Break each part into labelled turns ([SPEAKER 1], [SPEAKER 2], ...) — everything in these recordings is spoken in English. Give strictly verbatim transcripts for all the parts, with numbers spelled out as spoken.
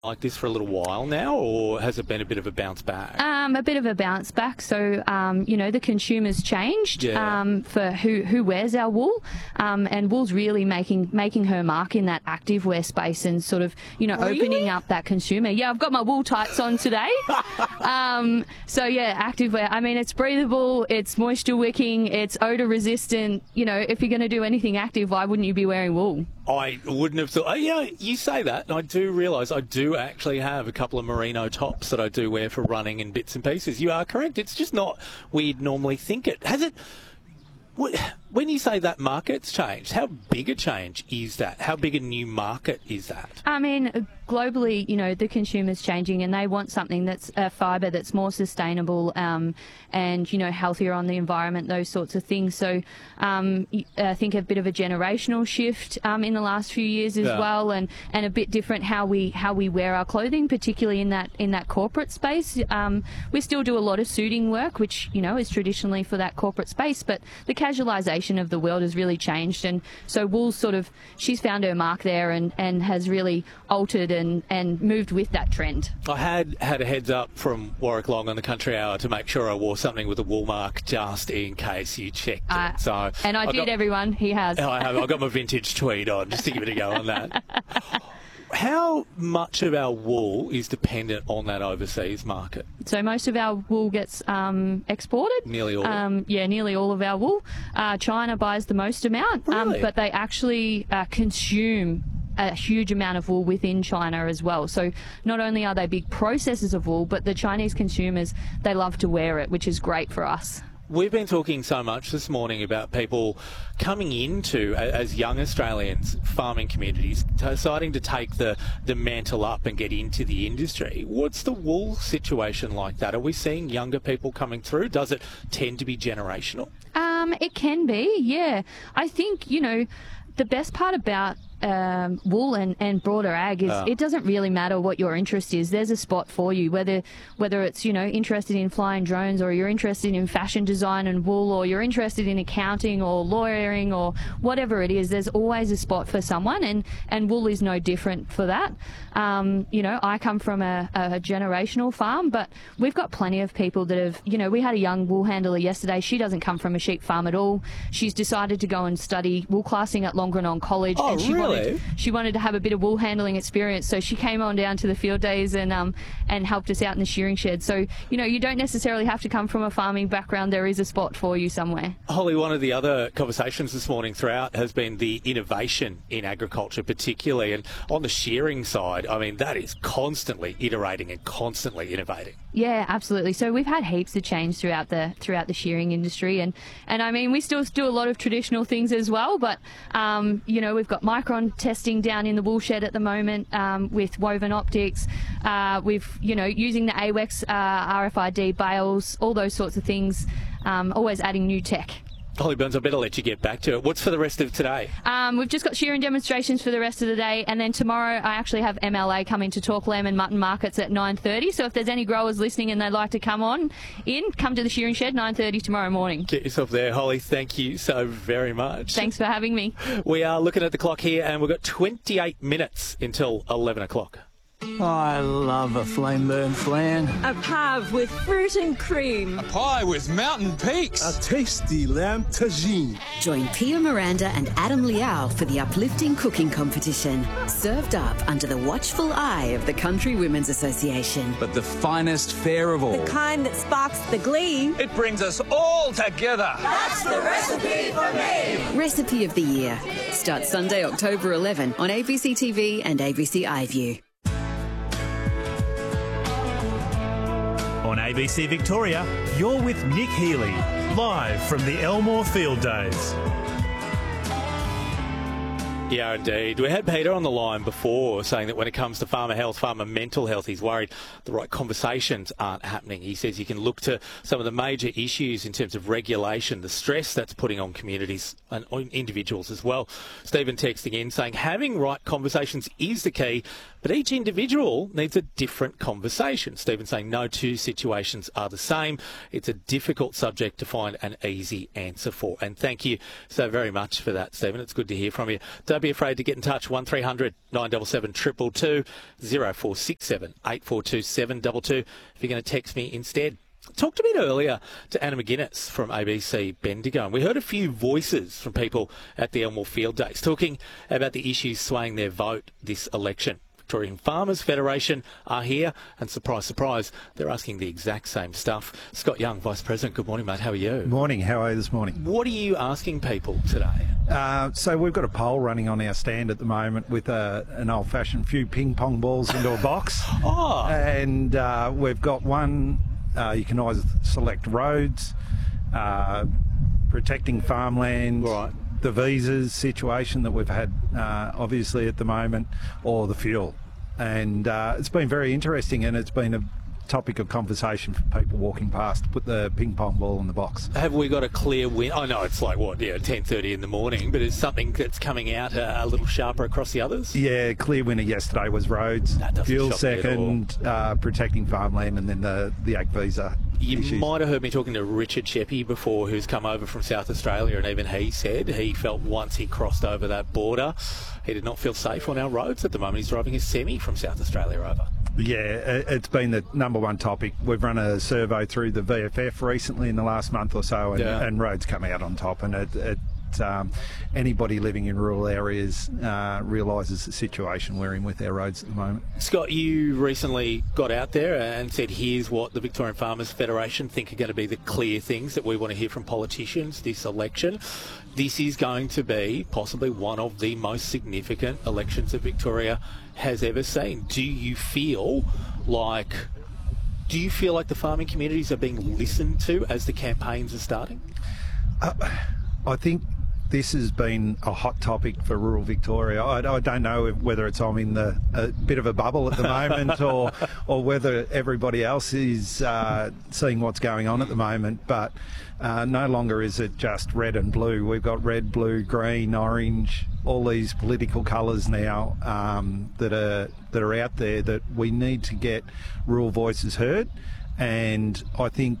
[SPEAKER 1] like this for a little while now, or has it been a bit of a bounce back?
[SPEAKER 2] Um, a bit of a bounce back. So, um, you know, the consumer's changed
[SPEAKER 1] Yeah.
[SPEAKER 2] um, for who, who wears our wool, um, and wool's really making making her mark in that activewear space and sort of, you know,
[SPEAKER 1] Really?
[SPEAKER 2] opening up that consumer. Yeah, I've got my wool tights on today. um, so, yeah, activewear. I mean, it's breathable, it's moisture wicking, it's odour resistant. You know, if you're going to do anything active, why wouldn't you be wearing wool?
[SPEAKER 1] I wouldn't have thought. Oh, you know, you say that, and I do realise I do actually have a couple of merino tops that I do wear for running and bits and pieces. You are correct. It's just not where you'd normally think it. Has it? wh- When you say that market's changed, how big a change is that? How big a new market is that?
[SPEAKER 2] I mean, globally, you know, the consumer's changing and they want something that's a fibre that's more sustainable um, and, you know, healthier on the environment, those sorts of things. So um, I think a bit of a generational shift um, in the last few years as
[SPEAKER 1] Yeah.
[SPEAKER 2] well, and, and a bit different how we how we wear our clothing, particularly in that in that corporate space. Um, we still do a lot of suiting work, which, you know, is traditionally for that corporate space, but the casualisation of the world has really changed, and so wool's sort of, she's found her mark there and, and has really altered and, and moved with that trend.
[SPEAKER 1] I had had a heads up from Warwick Long on the Country Hour to make sure I wore something with a wool mark just in case you checked it.
[SPEAKER 2] Uh,
[SPEAKER 1] So
[SPEAKER 2] and I,
[SPEAKER 1] I
[SPEAKER 2] did,
[SPEAKER 1] got,
[SPEAKER 2] everyone. He has.
[SPEAKER 1] I have. I got my vintage tweed on just to give it a go on that. How much of our wool is dependent on that overseas market?
[SPEAKER 2] So most of our wool gets um, exported.
[SPEAKER 1] Nearly all.
[SPEAKER 2] Um, yeah, nearly all of our wool. Uh, China buys the most amount,
[SPEAKER 1] Really?
[SPEAKER 2] um, but they actually uh, consume a huge amount of wool within China as well. So not only are they big processors of wool, but the Chinese consumers, they love to wear it, which is great for us.
[SPEAKER 1] We've been talking so much this morning about people coming into, a- as young Australians, farming communities, deciding to take the, the mantle up and get into the industry. What's the wool situation like that? Are we seeing younger people coming through? Does it tend to be generational?
[SPEAKER 2] Um, it can be, yeah. I think, you know, the best part about um, wool and, and broader ag is
[SPEAKER 1] Ah.
[SPEAKER 2] it doesn't really matter what your interest is. There's a spot for you, whether whether it's, you know, interested in flying drones, or you're interested in fashion design and wool, or you're interested in accounting or lawyering or whatever it is. There's always a spot for someone, and, and wool is no different for that. Um, you know, I come from a, a generational farm, but we've got plenty of people that have, you know, we had a young wool handler yesterday. She doesn't come from a sheep farm at all. She's decided to go and study wool classing at Longrenon College.
[SPEAKER 1] Oh,
[SPEAKER 2] and she
[SPEAKER 1] really?
[SPEAKER 2] Wanted, she wanted to have a bit of wool handling experience, so she came on down to the field days and um, and helped us out in the shearing shed. So, you know, you don't necessarily have to come from a farming background. There is a spot for you somewhere.
[SPEAKER 1] Holly, one of the other conversations this morning throughout has been the innovation in agriculture particularly, and on the shearing side, I mean, that is constantly iterating and constantly innovating.
[SPEAKER 2] Yeah, absolutely. So we've had heaps of change throughout the throughout the shearing industry, and, and I mean, we still do a lot of traditional things as well, but um, you know, we've got micron testing down in the wool shed at the moment um, with woven optics. Uh, we've, you know, using the A W E X uh, R F I D bales, all those sorts of things, um, always adding new tech.
[SPEAKER 1] Holly Burns, I better let you get back to it. What's for the rest of today?
[SPEAKER 2] Um, we've just got shearing demonstrations for the rest of the day, and then tomorrow I actually have M L A coming to talk lamb and mutton markets at nine thirty. So if there's any growers listening and they'd like to come on in, come to the shearing shed nine thirty tomorrow morning.
[SPEAKER 1] Get yourself there, Holly. Thank you so very much.
[SPEAKER 2] Thanks for having me.
[SPEAKER 1] We are looking at the clock here, and we've got twenty-eight minutes until eleven o'clock.
[SPEAKER 3] I love a flame burn flan.
[SPEAKER 4] A pave with fruit and cream.
[SPEAKER 5] Pie with mountain peaks.
[SPEAKER 6] A tasty lamb tagine.
[SPEAKER 7] Join Pia Miranda and Adam Liao for the uplifting cooking competition. Served up under the watchful eye of the Country Women's Association.
[SPEAKER 5] But the finest fare of all.
[SPEAKER 4] The kind that sparks the glee.
[SPEAKER 5] It brings us all together.
[SPEAKER 4] That's the recipe for me.
[SPEAKER 7] Recipe of the Year. Starts Sunday, October eleventh on A B C T V and A B C iView.
[SPEAKER 8] On A B C Victoria, you're with Nick Healy, live from the Elmore Field Days.
[SPEAKER 1] Yeah, indeed. We had Peter on the line before saying that when it comes to farmer health, farmer mental health, he's worried the right conversations aren't happening. He says you can look to some of the major issues in terms of regulation, the stress that's putting on communities and on individuals as well. Stephen texting in saying having right conversations is the key, But each individual needs a different conversation. Stephen saying no two situations are the same. It's a difficult subject to find an easy answer for. And thank you so very much for that, Stephen. It's good to hear from you. Don't be afraid to get in touch. one three hundred nine seven seven two two two, zero four six seven eight four two seven two two if you're going to text me instead. Talked a bit earlier to Anna McGuinness from A B C Bendigo, and we heard a few voices from people at the Elmore Field Days talking about the issues swaying their vote this election. Victorian Farmers Federation are here, and surprise, surprise, they're asking the exact same stuff. Scott Young, Vice President, good morning, mate. How are you?
[SPEAKER 9] Morning. How are you this morning?
[SPEAKER 1] What are you asking people today?
[SPEAKER 9] Uh, so we've got a poll running on our stand at the moment with a, an old-fashioned few ping-pong balls into a box.
[SPEAKER 1] Oh.
[SPEAKER 9] And uh, we've got one, uh, you can either select roads, uh, protecting farmland,
[SPEAKER 1] right,
[SPEAKER 9] the visas situation that we've had uh, obviously at the moment, or the fuel. And uh, it's been very interesting, and it's been a topic of conversation for people walking past to put the ping pong ball in the box.
[SPEAKER 1] Have we got a clear win? I know it's like, what, yeah, ten thirty in the morning, but is something that's coming out a, a little sharper across the others?
[SPEAKER 9] Yeah, clear winner yesterday was roads, fuel second, uh, protecting farmland, and then the, the ag visa.
[SPEAKER 1] You
[SPEAKER 9] issues.
[SPEAKER 1] might have heard me talking to Richard Sheppy before, who's come over from South Australia, and even he said he felt once he crossed over that border, he did not feel safe on our roads at the moment. He's driving his semi from South Australia over.
[SPEAKER 9] Yeah, it's been the number one topic. We've run a survey through the V F F recently in the last month or so, and,
[SPEAKER 1] yeah.
[SPEAKER 9] and roads come out on top, and it, it Um, anybody living in rural areas uh, realises the situation we're in with our roads at the moment.
[SPEAKER 1] Scott, you recently got out there and said, here's what the Victorian Farmers Federation think are going to be the clear things that we want to hear from politicians this election. This is going to be possibly one of the most significant elections that Victoria has ever seen. Do you feel like, do you feel like the farming communities are being listened to as the campaigns are starting?
[SPEAKER 9] Uh, I think this has been a hot topic for rural Victoria. I, I don't know if, whether it's I'm in the a bit of a bubble at the moment, or or whether everybody else is uh, seeing what's going on at the moment. But uh, no longer is it just red and blue. We've got red, blue, green, orange, all these political colours now um, that are that are out there. That we need to get rural voices heard, and I think.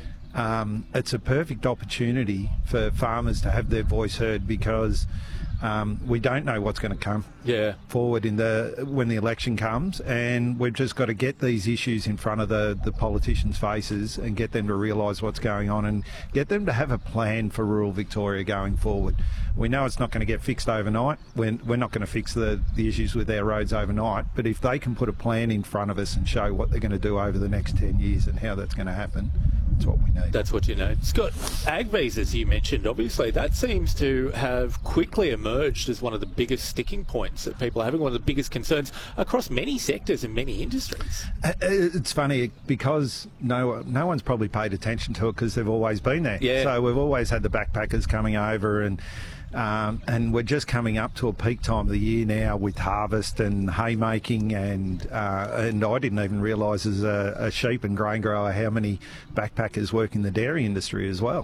[SPEAKER 9] Um, it's a perfect opportunity for farmers to have their voice heard, because um, we don't know what's going to come
[SPEAKER 1] yeah.
[SPEAKER 9] forward in the when the election comes, and we've just got to get these issues in front of the, the politicians' faces and get them to realise what's going on, and get them to have a plan for rural Victoria going forward. We know it's not going to get fixed overnight. We're, we're not going to fix the, the issues with our roads overnight, but if they can put a plan in front of us and show what they're going to do over the next ten years and how that's going to happen, that's what we need.
[SPEAKER 1] That's what you need. Scott, ag visas you mentioned, obviously, that seems to have quickly emerged as one of the biggest sticking points that people are having, one of the biggest concerns across many sectors and many industries.
[SPEAKER 9] It's funny, because no no one's probably paid attention to it because they've always been there.
[SPEAKER 1] Yeah.
[SPEAKER 9] So we've always had the backpackers coming over, and Um, and we're just coming up to a peak time of the year now with harvest and haymaking, and uh, and I didn't even realise as a, a sheep and grain grower how many backpackers work in the dairy industry as well.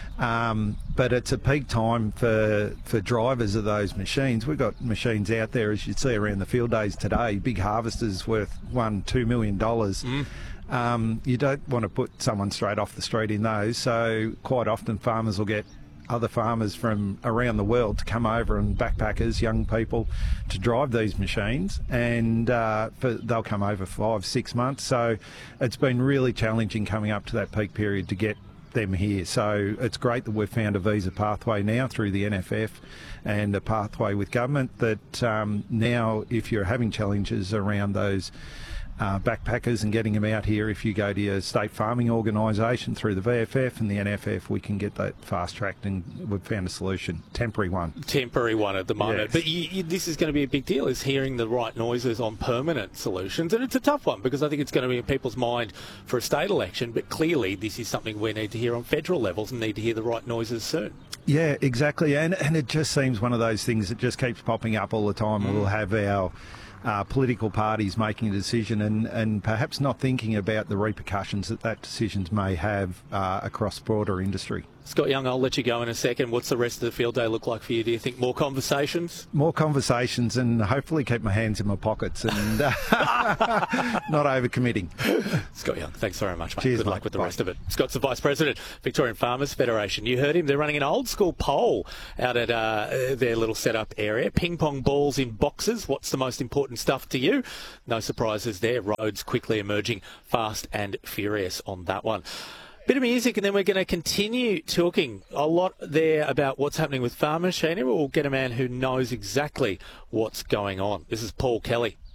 [SPEAKER 9] Um, but it's a peak time for for drivers of those machines. We've got machines out there, as you see around the field days today, big harvesters worth one, two million dollars. Mm. Um, you don't want to put someone straight off the street in those, so quite often farmers will get other farmers from around the world to come over, and backpackers, young people, to drive these machines, and uh, for, they'll come over five, six months. So it's been really challenging coming up to that peak period to get them here. So it's great that we've found a visa pathway now through the N F F and a pathway with government that um, now, if you're having challenges around those Uh, backpackers and getting them out here, if you go to your state farming organisation through the V F F and the N F F, we can get that fast-tracked, and we've found a solution. Temporary one.
[SPEAKER 1] Temporary one at the moment.
[SPEAKER 9] Yes.
[SPEAKER 1] But you, you, this is going to be a big deal, is hearing the right noises on permanent solutions. And it's a tough one, because I think it's going to be in people's mind for a state election, but clearly this is something we need to hear on federal levels, and need to hear the right noises soon.
[SPEAKER 9] Yeah, exactly. And, and it just seems one of those things that just keeps popping up all the time. Mm. We'll have our Uh, political parties making a decision, and, and perhaps not thinking about the repercussions that that decisions may have uh, across broader industry.
[SPEAKER 1] Scott Young, I'll let you go in a second. What's the rest of the field day look like for you? Do you think more conversations?
[SPEAKER 9] More conversations and hopefully keep my hands in my pockets and uh, not overcommitting.
[SPEAKER 1] Scott Young, thanks very much, mate.
[SPEAKER 9] Cheers,
[SPEAKER 1] Good
[SPEAKER 9] mate.
[SPEAKER 1] luck with the
[SPEAKER 9] Bye.
[SPEAKER 1] rest of it. Scott's the Vice President, Victorian Farmers Federation. You heard him. They're running an old school poll out at uh, their little setup area. Ping pong balls in boxes. What's the most important stuff to you? No surprises there. Roads quickly emerging fast and furious on that one. Bit of music, and then we're going to continue talking a lot there about what's happening with farm machinery. We'll get a man who knows exactly what's going on. This is Paul Kelly.